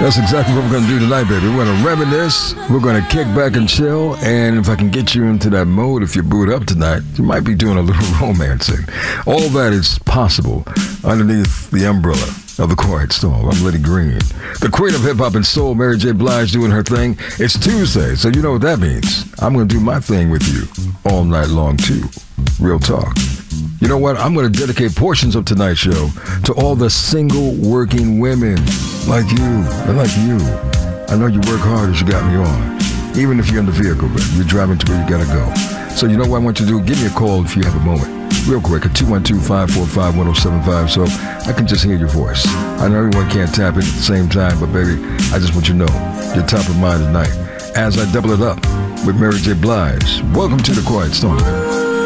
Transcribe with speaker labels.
Speaker 1: That's exactly what we're going to do tonight, baby. We're going to reminisce. We're going to kick back and chill. And if I can get you into that mode, if you boot up tonight, you might be doing a little romancing. All that is possible underneath the umbrella of the Quiet Storm. I'm Liddy Green. The queen of hip-hop and soul, Mary J. Blige, doing her thing. It's Tuesday, so you know what that means. I'm going to do my thing with you all night long, too. Real talk. You know what? I'm going to dedicate portions of tonight's show to all the single working women like you and like you. I know you work hard as you got me on. Even if you're in the vehicle, but you're driving to where you got to go. So you know what I want you to do? Give me a call if you have a moment. Real quick at 212-545-1075 so I can just hear your voice. I know everyone can't tap it at the same time, but baby, I just want you to know you're top of mind tonight as I double it up with Mary J. Blige. Welcome to the Quiet Storm, baby.